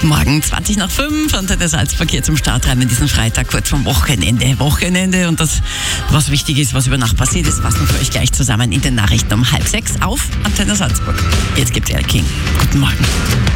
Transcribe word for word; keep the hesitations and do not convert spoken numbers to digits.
Guten Morgen, zwanzig nach fünf und der Salzburg hier zum Start rein in diesen Freitag, kurz vom Wochenende. Wochenende und das, was wichtig ist, was über Nacht passiert ist, fassen wir für euch gleich zusammen in den Nachrichten um halb sechs auf Antenne Salzburg. Jetzt gibt's Erl King. Guten Morgen.